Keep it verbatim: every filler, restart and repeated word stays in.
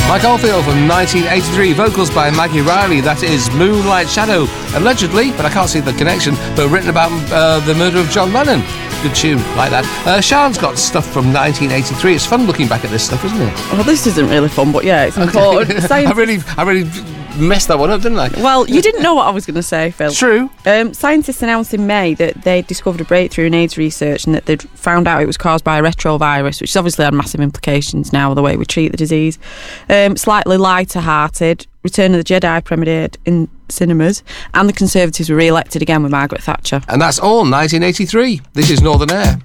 Mike Oldfield from nineteen eighty-three, vocals by Maggie Riley. That is Moonlight Shadow, allegedly, but I can't see the connection, but written about uh, the murder of John Lennon. Good tune, like that. Uh, Sian's got stuff from nineteen eighty-three. It's fun looking back at this stuff, isn't it? Well, this isn't really fun, but yeah, it's important. I really, I really messed that one up, didn't I? Well, you didn't know what I was going to say, Phil. True. Um, scientists announced in May that they discovered a breakthrough in AIDS research and that they'd found out it was caused by a retrovirus, which has obviously had massive implications now, the way we treat the disease. Um, slightly lighter-hearted, Return of the Jedi premiered in cinemas, and the Conservatives were re-elected again with Margaret Thatcher. And that's all nineteen eighty-three. This is Northern Air.